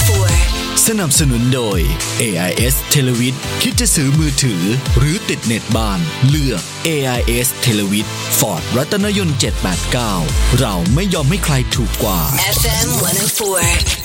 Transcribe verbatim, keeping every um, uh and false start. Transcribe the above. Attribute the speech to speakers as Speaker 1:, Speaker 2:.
Speaker 1: สนับสนุนโดย เอ ไอ เอส Televid คิดจะซื้อมือถือหรือติดเน็ตบ้านเลือก เอ ไอ เอส Televid Ford รัตนยนต์เจ็ดแปดเก้าเราไม่ยอมให้ใครถูกกว่า
Speaker 2: เอฟ เอ็ม หนึ่งศูนย์สี่